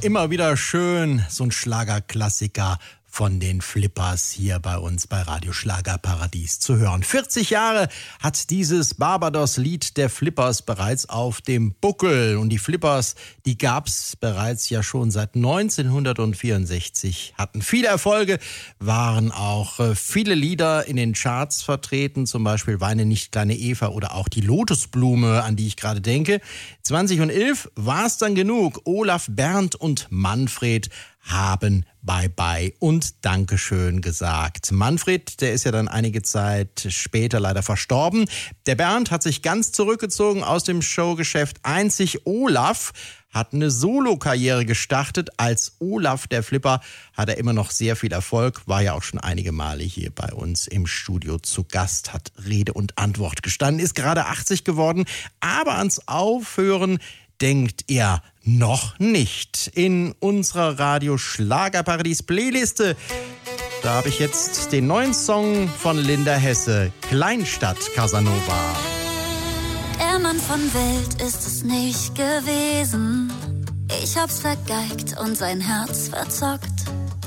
immer wieder schön, so ein Schlagerklassiker von den Flippers hier bei uns bei Radio Schlagerparadies zu hören. 40 Jahre hat dieses Barbados-Lied der Flippers bereits auf dem Buckel. Und die Flippers, die gab's bereits ja schon seit 1964, hatten viele Erfolge, waren auch viele Lieder in den Charts vertreten, zum Beispiel Weine nicht, kleine Eva oder auch die Lotusblume, an die ich gerade denke. 2011 war es dann genug. Olaf, Bernd und Manfred haben Bye-bye und Dankeschön gesagt. Manfred, der ist ja dann einige Zeit später leider verstorben. Der Bernd hat sich ganz zurückgezogen aus dem Showgeschäft. Einzig Olaf hat eine Solo-Karriere gestartet. Als Olaf der Flipper hat er immer noch sehr viel Erfolg, war ja auch schon einige Male hier bei uns im Studio zu Gast, hat Rede und Antwort gestanden, ist gerade 80 geworden, aber ans Aufhören denkt er noch nicht. In unserer Radio Schlagerparadies Playliste, da habe ich jetzt den neuen Song von Linda Hesse, Kleinstadt Casanova. Der Mann von Welt ist es nicht gewesen. Ich hab's vergeigt und sein Herz verzockt.